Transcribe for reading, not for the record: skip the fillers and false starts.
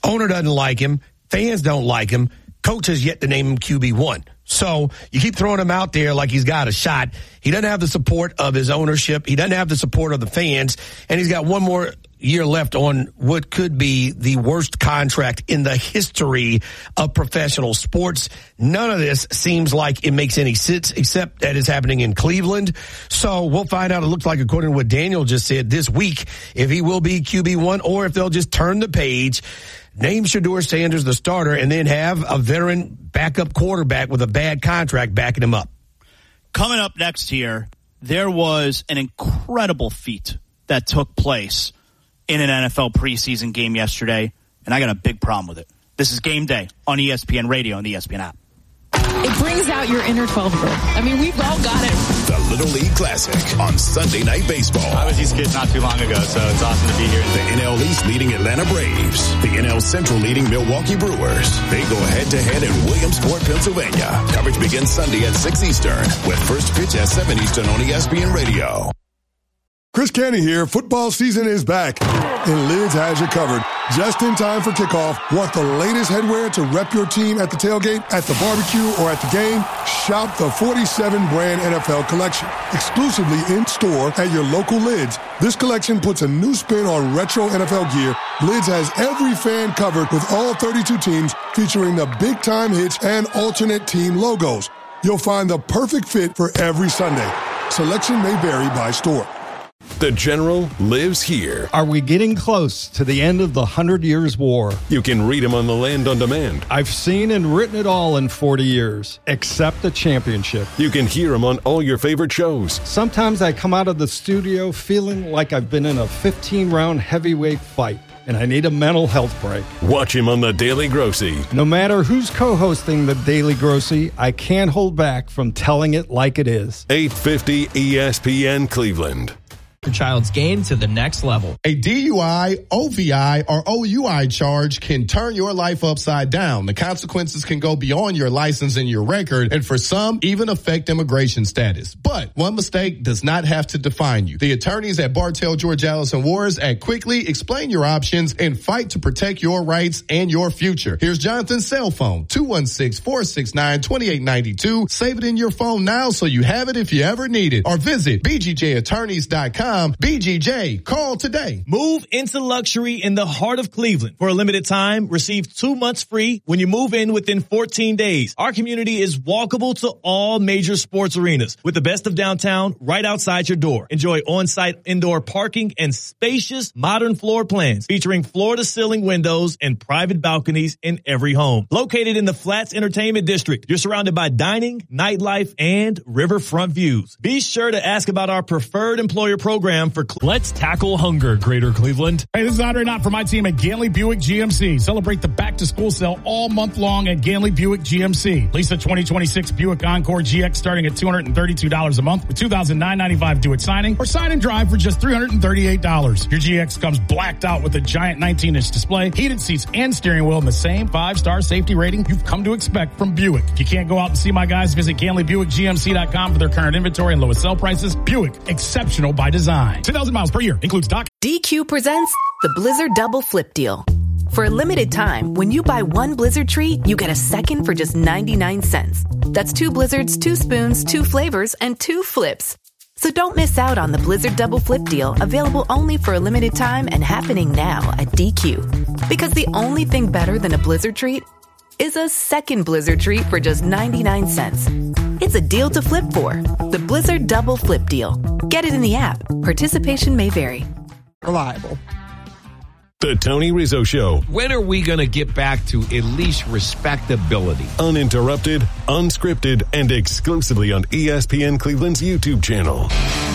Owner doesn't like him. Fans don't like him. Coach has yet to name him QB1. So you keep throwing him out there like he's got a shot. He doesn't have the support of his ownership. He doesn't have the support of the fans. And he's got one more year left on what could be the worst contract in the history of professional sports. None of this seems like it makes any sense, except that it's happening in Cleveland. So we'll find out. It looks like, according to what Daniel just said, this week, if he will be QB1 or if they'll just turn the page, name Shedeur Sanders the starter, and then have a veteran backup quarterback with a bad contract backing him up. Coming up next here, there was an incredible feat that took place in an NFL preseason game yesterday, and I got a big problem with it. This is Game Day on ESPN Radio and the ESPN app. It brings out your inner 12-year-old. I mean, we've all got it. The Little League Classic on Sunday Night Baseball. I was these kids not too long ago, so it's awesome to be here. The NL East leading Atlanta Braves. The NL Central leading Milwaukee Brewers. They go head-to-head in Williamsport, Pennsylvania. Coverage begins Sunday at 6 Eastern with first pitch at 7 Eastern on ESPN Radio. Chris Canty here. Football season is back, and Lids has you covered. Just in time for kickoff. Want the latest headwear to rep your team at the tailgate, at the barbecue, or at the game? Shop the 47-brand NFL collection, exclusively in-store at your local Lids. This collection puts a new spin on retro NFL gear. Lids has every fan covered with all 32 teams, featuring the big-time hits and alternate team logos. You'll find the perfect fit for every Sunday. Selection may vary by store. The General lives here. Are we getting close to the end of the 100 Years' War? You can read him on the Land on Demand. I've seen and written it all in 40 years, except the championship. You can hear him on all your favorite shows. Sometimes I come out of the studio feeling like I've been in a 15-round heavyweight fight, and I need a mental health break. Watch him on The Daily Grossy. No matter who's co-hosting The Daily Grossy, I can't hold back from telling it like it is. 850 ESPN Cleveland. Your child's game to the next level. A DUI, OVI, or OUI charge can turn your life upside down. The consequences can go beyond your license and your record, and for some, even affect immigration status. But one mistake does not have to define you. The attorneys at Bartell, George, Allison Wars act quickly, explain your options, and fight to protect your rights and your future. Here's Jonathan's cell phone, 216-469-2892. Save it in your phone now so you have it if you ever need it. Or visit bgjattorneys.com. BGJ, call today. Move into luxury in the heart of Cleveland. For a limited time, receive 2 months free when you move in within 14 days. Our community is walkable to all major sports arenas with the best of downtown right outside your door. Enjoy on-site indoor parking and spacious modern floor plans featuring floor-to-ceiling windows and private balconies in every home. Located in the Flats Entertainment District, you're surrounded by dining, nightlife, and riverfront views. Be sure to ask about our preferred employer program for Let's tackle hunger, Greater Cleveland. Hey, this is Andre Knott from my team at Ganley Buick GMC. Celebrate the back-to-school sale all month long at Ganley Buick GMC. Lease a 2026 Buick Encore GX starting at $232 a month with $2,995 due at signing, or sign and drive for just $338. Your GX comes blacked out with a giant 19-inch display, heated seats, and steering wheel, and the same 5-star safety rating you've come to expect from Buick. If you can't go out and see my guys, visit GanleyBuickGMC.com for their current inventory and lowest sell prices. Buick, exceptional by design. 10,000 miles per year. Includes dock. DQ presents the Blizzard Double Flip Deal. For a limited time, when you buy one Blizzard treat, you get a second for just 99 cents. That's 2 Blizzards, 2 spoons, 2 flavors, and 2 flips. So don't miss out on the Blizzard Double Flip Deal, available only for a limited time and happening now at DQ. Because the only thing better than a Blizzard treat is a second Blizzard treat for just 99 cents. It's a deal to flip for. The Blizzard Double Flip Deal. Get it in the app. Participation may vary. Reliable. The Tony Rizzo Show. When are we going to get back to at least respectability? Uninterrupted, unscripted, and exclusively on ESPN Cleveland's YouTube channel.